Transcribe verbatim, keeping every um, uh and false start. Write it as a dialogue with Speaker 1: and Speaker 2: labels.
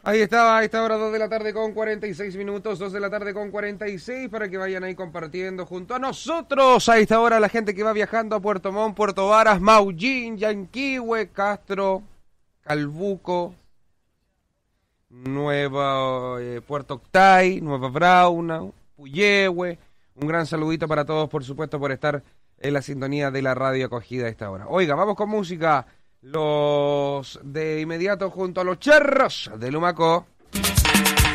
Speaker 1: Ahí estaba, a esta hora dos de la tarde con cuarenta y seis minutos, dos de la tarde con cuarenta y seis, para que vayan ahí compartiendo junto a nosotros. A esta hora la gente que va viajando a Puerto Montt, Puerto Varas, Maullín, Yanquihue, Castro, Calbuco, Nueva eh, Puerto Octay, Nueva Brauna, Puyehue. Un gran saludito para todos, por supuesto, por estar en la sintonía de la radio acogida a esta hora. Oiga, vamos con música. Los de inmediato junto a los charros de Lumaco.